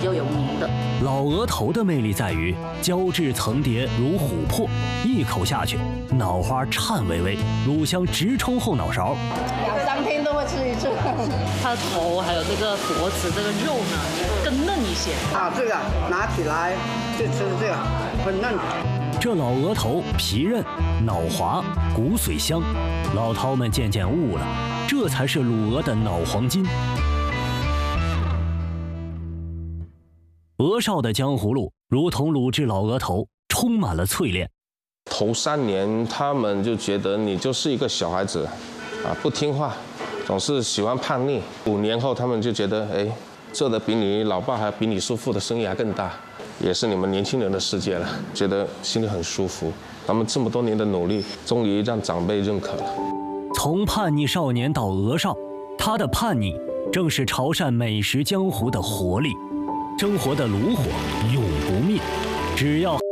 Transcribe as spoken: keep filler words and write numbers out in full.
较有名的。 老鹅头的魅力在于胶质层叠如琥珀，一口下去，脑花颤巍巍，乳香直冲后脑勺。 两三天都会吃一次。 它的头还有这个脖子这个肉呢更嫩一些。 啊，这个拿起来就吃这个，很嫩。 这老鹅头皮韧、脑滑、骨髓香，老饕们渐渐悟了，这才是卤鹅的脑黄金。鹅少的江湖路如同卤制老鹅头，充满了淬炼。 头三年，他们就觉得你就是一个小孩子，啊，不听话，总是喜欢叛逆。五年后，他们就觉得，哎，做的比你老爸还比你叔父的生意还更大，也是你们年轻人的世界了，觉得心里很舒服。他们这么多年的努力，终于让长辈认可了。 从叛逆少年到鹅少，他的叛逆正是潮汕美食江湖的活力。生活的炉火永不灭，只要